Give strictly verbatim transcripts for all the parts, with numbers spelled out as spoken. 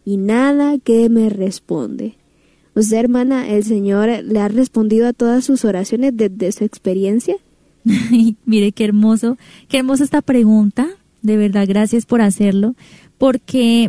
y nada que me responde. ¿Usted, hermana, el Señor le ha respondido a todas sus oraciones desde su experiencia? Mire qué hermoso, qué hermosa esta pregunta. De verdad, gracias por hacerlo, porque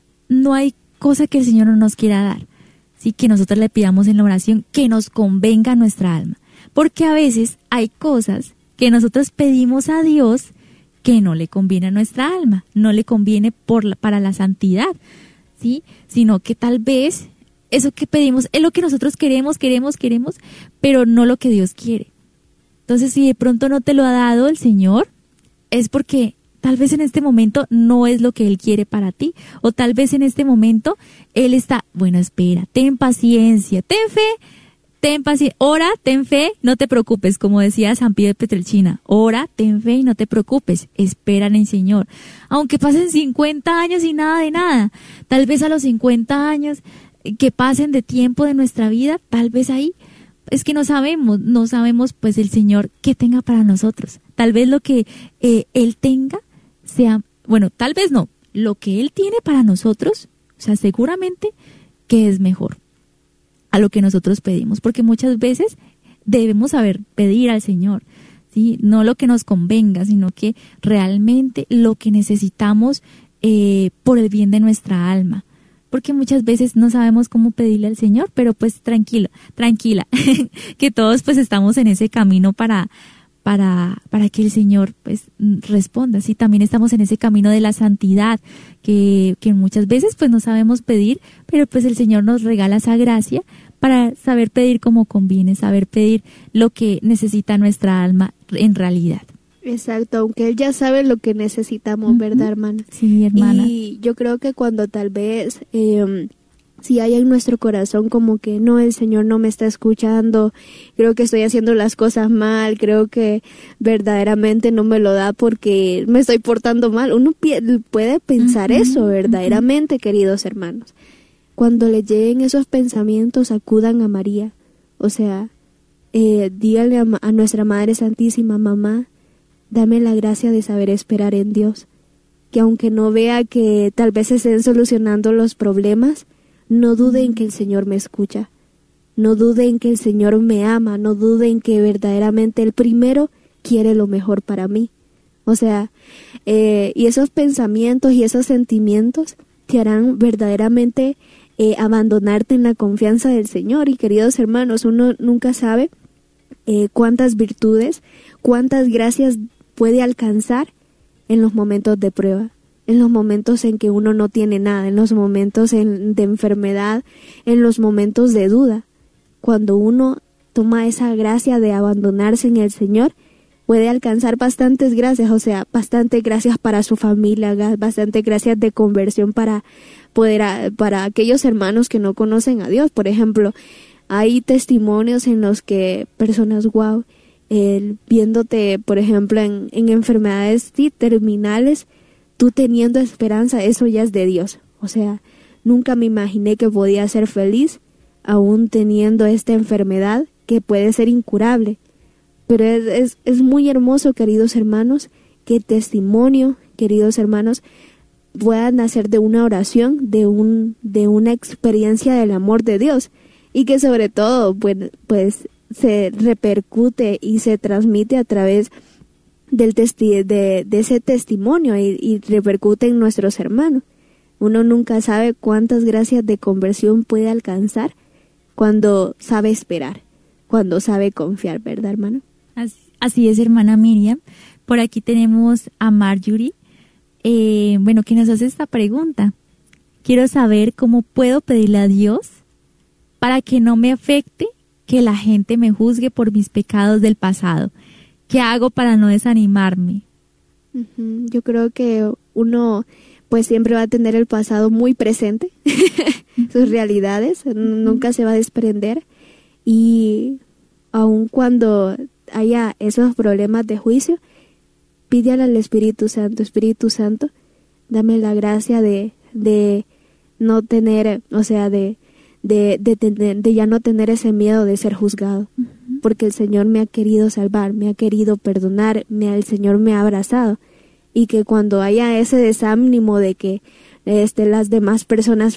no hay cosa que el Señor no nos quiera dar, sí, que nosotros le pidamos en la oración que nos convenga a nuestra alma, porque a veces hay cosas que nosotros pedimos a Dios que no le conviene a nuestra alma, no le conviene por la, para la santidad, sí, sino que tal vez eso que pedimos es lo que nosotros queremos, queremos, queremos, pero no lo que Dios quiere. Entonces, si de pronto no te lo ha dado el Señor, es porque tal vez en este momento no es lo que Él quiere para ti, o tal vez en este momento Él está, bueno, espera, ten paciencia, ten fe, ten paciencia, ora, ten fe, no te preocupes, como decía San Pío de Pietrelcina, ora, ten fe y no te preocupes, espera en el Señor. Aunque pasen cincuenta años y nada de nada, tal vez a los cincuenta años que pasen de tiempo de nuestra vida, tal vez ahí, es que no sabemos, no sabemos pues el Señor qué tenga para nosotros. Tal vez lo que eh, Él tenga sea, bueno, tal vez no, lo que Él tiene para nosotros, o sea, seguramente que es mejor a lo que nosotros pedimos, porque muchas veces debemos saber pedir al Señor, ¿sí? No lo que nos convenga, sino que realmente lo que necesitamos eh, por el bien de nuestra alma. Porque muchas veces no sabemos cómo pedirle al Señor, pero pues tranquilo, tranquila, que todos pues estamos en ese camino para, para, para que el Señor pues responda. Sí, también estamos en ese camino de la santidad, que, que muchas veces pues no sabemos pedir, pero pues el Señor nos regala esa gracia para saber pedir como conviene, saber pedir lo que necesita nuestra alma en realidad. Exacto, aunque Él ya sabe lo que necesitamos, uh-huh. ¿Verdad, hermana? Sí, hermana. Y yo creo que cuando tal vez, eh, si hay en nuestro corazón como que no, el Señor no me está escuchando, creo que estoy haciendo las cosas mal, creo que verdaderamente no me lo da porque me estoy portando mal. Uno puede pensar uh-huh, eso verdaderamente, uh-huh. Queridos hermanos. Cuando le lleguen esos pensamientos, acudan a María. O sea, eh, díganle a, a nuestra Madre Santísima, mamá, dame la gracia de saber esperar en Dios, que aunque no vea que tal vez se estén solucionando los problemas, no dude en que el Señor me escucha, no dude en que el Señor me ama, no dude en que verdaderamente Él primero quiere lo mejor para mí. O sea, eh, y esos pensamientos y esos sentimientos te harán verdaderamente eh, abandonarte en la confianza del Señor. Y queridos hermanos, uno nunca sabe eh, cuántas virtudes, cuántas gracias puede alcanzar en los momentos de prueba, en los momentos en que uno no tiene nada, en los momentos en, de enfermedad, en los momentos de duda. Cuando uno toma esa gracia de abandonarse en el Señor, puede alcanzar bastantes gracias, o sea, bastantes gracias para su familia, bastantes gracias de conversión para poder a, para aquellos hermanos que no conocen a Dios. Por ejemplo, hay testimonios en los que personas, wow, El, viéndote, por ejemplo, en, en enfermedades sí, terminales, tú teniendo esperanza, eso ya es de Dios. O sea, nunca me imaginé que podía ser feliz aún teniendo esta enfermedad que puede ser incurable. Pero es, es, es muy hermoso, queridos hermanos, que el testimonio, queridos hermanos, pueda nacer de una oración, de un de una experiencia del amor de Dios, y que sobre todo, pues, pues se repercute y se transmite a través del testi- de, de ese testimonio y, y repercute en nuestros hermanos. Uno nunca sabe cuántas gracias de conversión puede alcanzar cuando sabe esperar, cuando sabe confiar, ¿verdad, hermano? Así, así es, hermana Miriam. Por aquí tenemos a Marjorie, eh, bueno, que nos hace esta pregunta. Quiero saber cómo puedo pedirle a Dios para que no me afecte que la gente me juzgue por mis pecados del pasado. ¿Qué hago para no desanimarme? Uh-huh. Yo creo que uno pues siempre va a tener el pasado muy presente, sus realidades, uh-huh. Nunca se va a desprender, y aun cuando haya esos problemas de juicio, pídele al Espíritu Santo, Espíritu Santo, dame la gracia de, de no tener, o sea, de De, de, tener, de ya no tener ese miedo de ser juzgado, uh-huh. Porque el Señor me ha querido salvar, me ha querido perdonar, me, el Señor me ha abrazado, y que cuando haya ese desánimo de que este, las demás personas